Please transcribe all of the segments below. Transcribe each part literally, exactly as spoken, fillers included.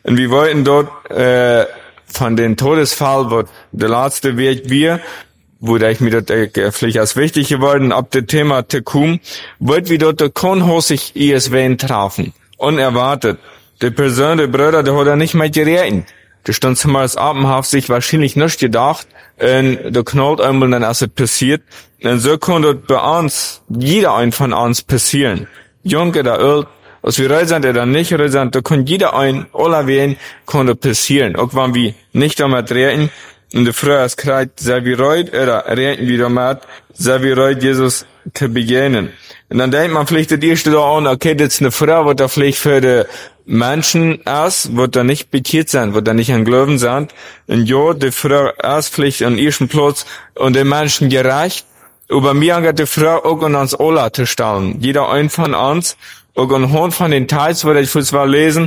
Und wir wollten dort, äh, von den Todesfall, wo der letzte Weg wir, wo ich mir dort äh, vielleicht als wichtig geworden, ab dem Thema Tekum, wollt wir dort der Konhosig I S W trafen. Unerwartet. Die Person, der Bruder, der hat er nicht mehr geredet. Der stand zumal als Abendhaft sich wahrscheinlich nicht gedacht, und der knallt einmal dann, als es passiert. Und so kann dort bei uns, jeder ein von uns passieren. Jung oder alt, als wir rein sind oder nicht rein sind, da kann jeder ein, alle wen, kann dort passieren. Auch wenn wir nicht damit reden, und der Frau ist kreit, sei wie reut, oder reden wir damit, sei wie reut, Jesus zu begegnen. Und dann denkt man vielleicht das erste da an, okay, das ist eine Frau, wird da vielleicht für die Menschen ist, wird da nicht bekehrt sein, wird da nicht an Glauben sein. Und ja, die Frau ist vielleicht an ersten Platz und den Menschen gerecht. Aber mir hat die Frau auch an uns alle zu stellen. Jeder ein von uns, auch anhand von den Teils, wo ich vorhin mal lesen,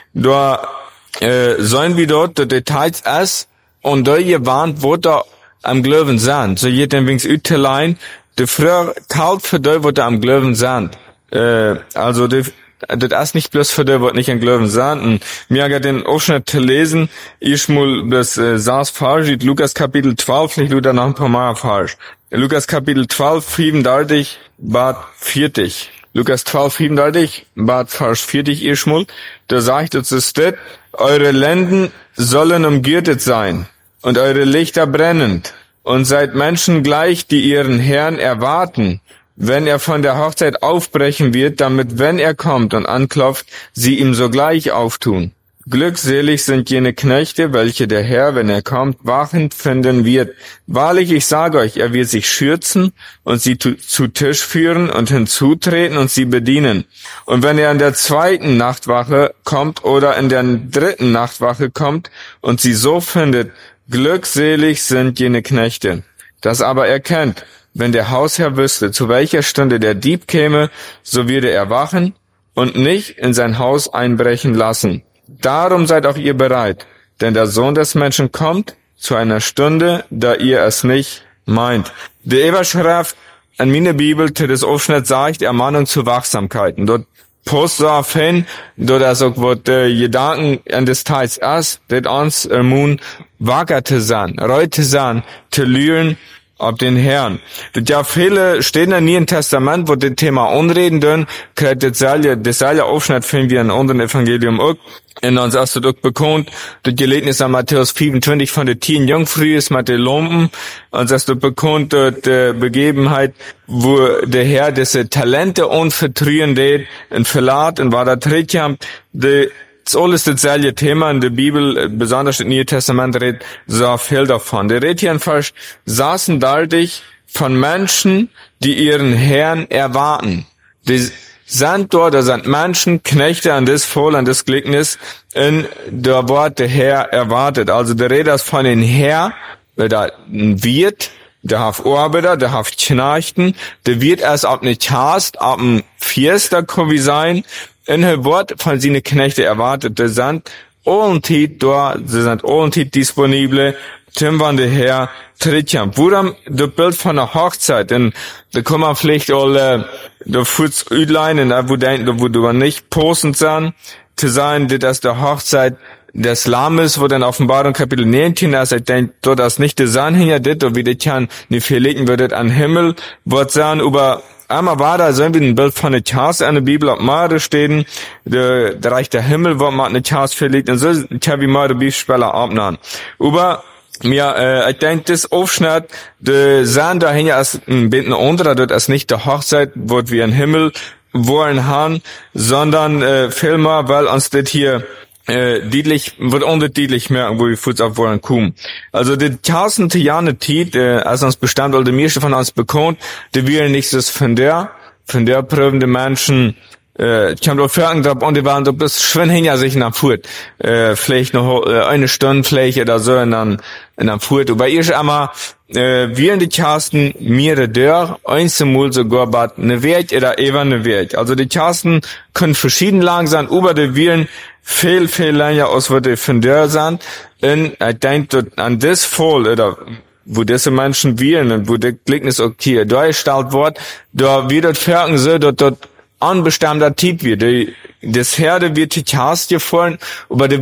da äh, sollen wir dort die Details ist und da gewarnt, wo da am Glauben sind. So geht den Wings Ütelein, die Frau kalt für die, wo da am Glauben sind. Äh, also die das ist nicht bloß für die, was nicht an Glauben sind. Und mir hat den Ausschnitt zu lesen, ich mal das äh, saß falsch, Lukas Kapitel zwölf, vielleicht wieder noch ein paar Mal falsch. Lukas Kapitel zwölf, fünfunddreißig, Bad vierzig. Lukas zwölf, fünfunddreißig, Bad Vers vierzig, ich mal, da sagt es, es steht, eure Lenden sollen umgürtet sein und eure Lichter brennend und seid Menschen gleich, die ihren Herrn erwarten, wenn er von der Hochzeit aufbrechen wird, damit, wenn er kommt und anklopft, sie ihm sogleich auftun. Glückselig sind jene Knechte, welche der Herr, wenn er kommt, wachend finden wird. Wahrlich, ich sage euch, er wird sich schürzen und sie zu, zu Tisch führen und hinzutreten und sie bedienen. Und wenn er in der zweiten Nachtwache kommt oder in der dritten Nachtwache kommt und sie so findet, glückselig sind jene Knechte. Das aber erkennt, wenn der Hausherr wüsste, zu welcher Stunde der Dieb käme, so würde er wachen und nicht in sein Haus einbrechen lassen. Darum seid auch ihr bereit, denn der Sohn des Menschen kommt zu einer Stunde, da ihr es nicht meint. Die Überschrift an meine Bibel, das Aufschnitt sagt, Ermahnung zur Wachsamkeit. Und dort post so auf hin, dort also, wo die Gedanken an des Teils ist, das uns ermuntert, wacker zu sein, reut zu sein, zu lüren, auf den Herrn. Das ja viele stehen da nie im Testament, wo das Thema unreden dürfen, kriegt das selbe, das selbe Aufschnitt finden wir in anderen Evangelium auch. Und uns hast du doch bekannt, das gelesen ist an Matthäus fünfundzwanzig von der Tien Jungfrüh ist mit den Lumpen. Und hast du bekannt, die Begebenheit, wo der Herr diese Talente unvertrühen lädt, und verlässt, und war da Trittjamp, die das ist alles dasselbe Thema in der Bibel, besonders im Neuen Testament redet so viel davon. Der redet hier einfach, saßen dadurch von Menschen, die ihren Herrn erwarten. Die sind dort, da sind Menschen, Knechte an das Volk, an das Gleichnis, in der Wort der Herr erwartet. Also der redet von den Herr, der wird, der hat Arbeiter, der hat Knechten, der wird erst ab ne Chast, ab dem Fiesta wie sein, in der Wort von seinen Knechte erwartet, die sind allentid da, sie sind allentid disponibel, Tim van der Herr Trittjam. Woran das Bild von der Hochzeit, denn da kann man vielleicht alle, da futz Üdleinen, wo denken, wo du nicht postend sein, zu sein, das ist der Hochzeit des Lammes, wo dann Offenbarung Kapitel neunzehn ist, ich denke, dort ist nicht der Sein hier, das, und wie das kann nicht verlegen wird, an Himmel, wird sein, über einmal war da so ein Bild von der Chance an der Bibel, ob Mare stehen, der, der Reich der Himmel, wo man eine Chance verlegt, und so, ich habe mal die Bibelspieler abnahmen. Aber, ja, äh, ich denke, das Aufschnitt, der Sand dahinter ist ein bisschen anderer, das ist nicht der Hochzeit, wo wir im Himmel wollen haben, sondern, äh, vielmehr, weil uns das hier, äh, deutlich, wird unterschiedlich merken, wo wir Fuß auf wollen kommen. Also, die tausend Jahre Zeit, äh, als uns bestand, oder die meiste von uns bekommt, die wir nichts von der, von der prüfende Menschen, äh, ich habe doch fragen, und die waren, das schwinn hinter sich nach Furt, äh, vielleicht noch äh, eine Stunde, vielleicht oder so, in dann, in dann Furt. Aber ich einmal, äh, wir in die Kasten, mehrere Dörr, einzelmal sogar, bat eine Welt oder eben eine Welt. Also, die Kasten können verschieden lang sein, über die Viren, viel, viel länger aus, wo die von der sind. Und ich denke, an das Fall, oder wo diese Menschen wählen, und wo der Gleichnis okay dargestellt wird, da wird das Ferken so, dass dort unbestimmter Typ wird. Das Herde wird die Chast gefallen, aber die